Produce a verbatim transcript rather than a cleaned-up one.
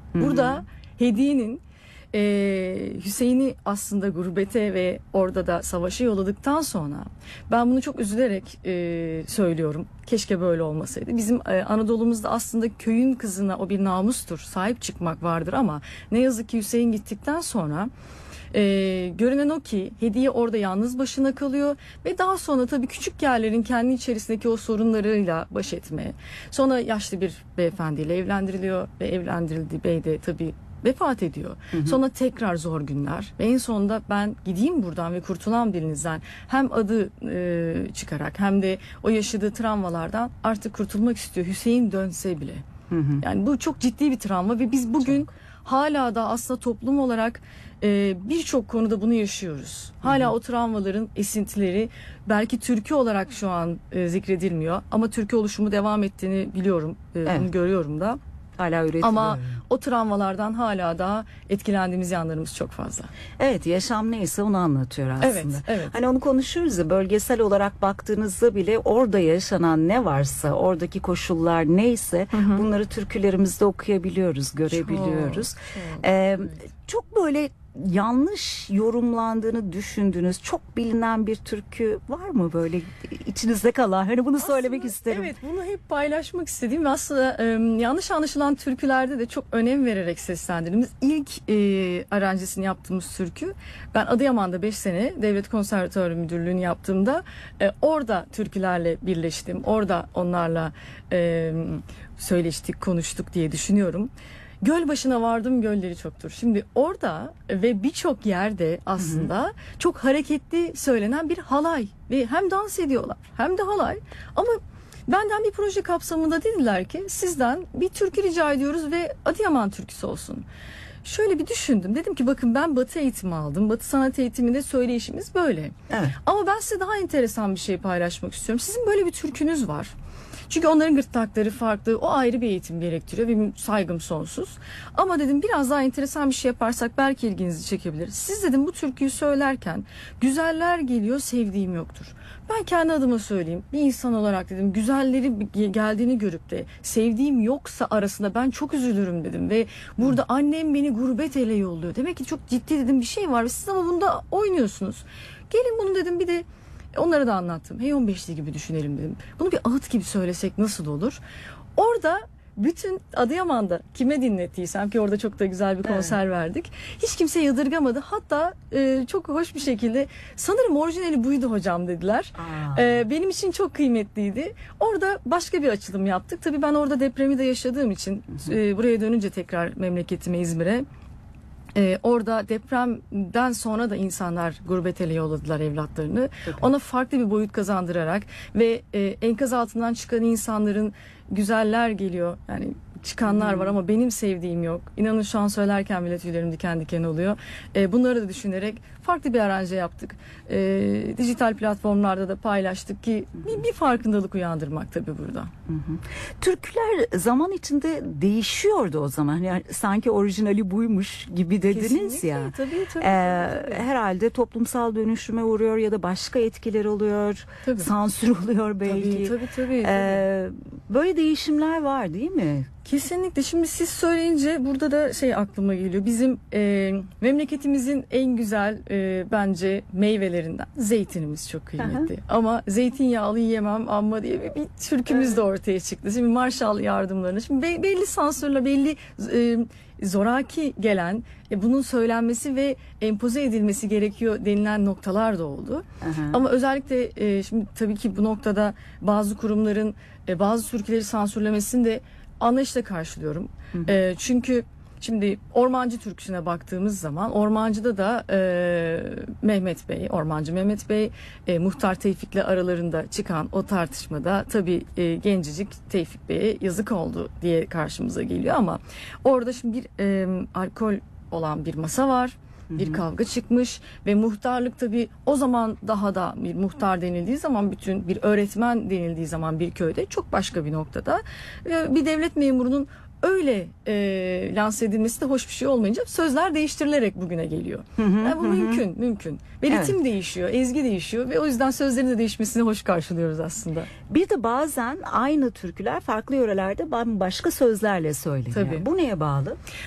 Burada Hediye'nin e, Hüseyin'i aslında gurbete ve orada da savaşa yolladıktan sonra ben bunu çok üzülerek e, söylüyorum. Keşke böyle olmasaydı. Bizim e, Anadolu'muzda aslında köyün kızına o bir namustur. Sahip çıkmak vardır ama ne yazık ki Hüseyin gittikten sonra Ee, görünen o ki Hediye orada yalnız başına kalıyor ve daha sonra tabii küçük yerlerin kendi içerisindeki o sorunlarıyla baş etmeye. Sonra yaşlı bir beyefendiyle evlendiriliyor ve evlendirildiği bey de tabii vefat ediyor. Hı hı. Sonra tekrar zor günler ve en sonunda ben gideyim buradan ve kurtulan birinizden hem adı e, çıkarak hem de o yaşadığı travmalardan artık kurtulmak istiyor. Hüseyin dönse bile. Hı hı. Yani bu çok ciddi bir travma ve biz bugün çok. hala da aslında toplum olarak e, birçok konuda bunu yaşıyoruz. Hala hı hı. o travmaların esintileri belki türkü olarak şu an e, zikredilmiyor ama türkü oluşumu devam ettiğini biliyorum. E, evet. Bunu görüyorum da. Hala üretiliyor. Ama o travmalardan hala daha etkilendiğimiz yanlarımız çok fazla. Evet, yaşam neyse onu anlatıyor aslında. Evet, evet. Hani onu konuşuyoruz ya, bölgesel olarak baktığınızda bile orada yaşanan ne varsa, oradaki koşullar neyse hı hı. bunları türkülerimizde okuyabiliyoruz, görebiliyoruz. Çok, çok, ee, evet. çok böyle yanlış yorumlandığını düşündüğünüz çok bilinen bir türkü var mı böyle içinizde kalan? Hani bunu aslında, söylemek isterim. Evet, bunu hep paylaşmak istediğim ve aslında e, yanlış anlaşılan türkülerde de çok önem vererek seslendirdiğimiz ilk e, aranjesini yaptığımız türkü. Ben Adıyaman'da beş sene Devlet Konservatuarı Müdürlüğü'nü yaptığımda e, orada türkülerle birleştim. Orada onlarla e, söyleştik, konuştuk diye düşünüyorum. Göl başına vardım gölleri çoktur. Şimdi orada ve birçok yerde aslında hı hı. çok hareketli söylenen bir halay ve hem dans ediyorlar hem de halay. Ama benden bir proje kapsamında dediler ki sizden bir türkü rica ediyoruz ve Adıyaman türküsü olsun. Şöyle bir düşündüm. Dedim ki bakın ben Batı eğitimi aldım. Batı sanat eğitiminde söyleyişimiz böyle. Evet. Ama ben size daha enteresan bir şey paylaşmak istiyorum. Sizin böyle bir türkünüz var. Çünkü onların gırtlakları farklı. O ayrı bir eğitim gerektiriyor. Benim saygım sonsuz. Ama dedim biraz daha enteresan bir şey yaparsak belki ilginizi çekebilir. Siz dedim bu türküyü söylerken güzeller geliyor, sevdiğim yoktur. Ben kendi adıma söyleyeyim. Bir insan olarak dedim güzelleri geldiğini görüp de sevdiğim yoksa arasında ben çok üzülürüm dedim. Ve burada annem beni gurbet ele yolluyor. Demek ki çok ciddi dedim bir şey var. Ve siz ama bunda oynuyorsunuz. Gelin bunu dedim bir de onlara da anlattım. Hey on beşli gibi düşünelim dedim. Bunu bir ağıt gibi söylesek nasıl olur? Orada bütün Adıyaman'da kime dinlettiysem ki orada çok da güzel bir konser evet. verdik. Hiç kimse yadırgamadı. Hatta e, çok hoş bir şekilde sanırım orijinali buydu hocam dediler. E, benim için çok kıymetliydi. Orada başka bir açılım yaptık. Tabii ben orada depremi de yaşadığım için e, buraya dönünce tekrar memleketime İzmir'e Ee, orada depremden sonra da insanlar gurbet ele yolladılar evlatlarını. Tabii. Ona farklı bir boyut kazandırarak ve e, enkaz altından çıkan insanların güzeller geliyor. Yani çıkanlar hmm. var ama benim sevdiğim yok. İnanın şu an söylerken bile tüylerim diken diken oluyor. E, bunları da düşünerek farklı bir aranje yaptık. E, dijital platformlarda da paylaştık ki bir, bir farkındalık uyandırmak tabii burada. Hı hı. Türküler zaman içinde değişiyordu o zaman. Yani sanki orijinali buymuş gibi dediniz Kesinlikle. ya. Tabii, tabii, ee, tabii. Herhalde toplumsal dönüşüme uğruyor ya da başka etkiler oluyor. Tabii. Sansür oluyor belki. Tabii tabii. tabii, ee, tabii. Böyle değişimler var değil mi? Kesinlikle. Şimdi siz söyleyince burada da şey aklıma geliyor. Bizim e, memleketimizin en güzel e, bence meyvelerinden zeytinimiz çok kıymetli. Aha. Ama zeytinyağlı yiyemem ama diye bir, bir türkümüz evet. de ortaya çıktı. Şimdi Marshall yardımlarına. Şimdi be, belli sansürle belli e, zoraki gelen e, bunun söylenmesi ve empoze edilmesi gerekiyor denilen noktalar da oldu. Aha. Ama özellikle e, şimdi tabii ki bu noktada bazı kurumların e, bazı türküleri sansürlemesini de anlayışla karşılıyorum. Hı hı. E, çünkü şimdi Ormancı türküsüne baktığımız zaman Ormancı'da da e, Mehmet Bey, Ormancı Mehmet Bey e, Muhtar Tevfik'le aralarında çıkan o tartışmada tabii e, gencecik Tevfik Bey'e yazık oldu diye karşımıza geliyor ama orada şimdi bir e, alkol olan bir masa var. Bir kavga çıkmış ve muhtarlık tabii o zaman daha da bir muhtar denildiği zaman bütün bir öğretmen denildiği zaman bir köyde çok başka bir noktada bir devlet memurunun öyle e, lanse edilmesi de hoş bir şey olmayınca sözler değiştirilerek bugüne geliyor. Hı hı, yani bu hı. mümkün, mümkün. Ve ritim evet. değişiyor, ezgi değişiyor ve o yüzden sözlerin de değişmesini hoş karşılıyoruz aslında. Bir de bazen aynı türküler farklı yörelerde başka sözlerle söyleniyor. Tabii. Bu neye bağlı?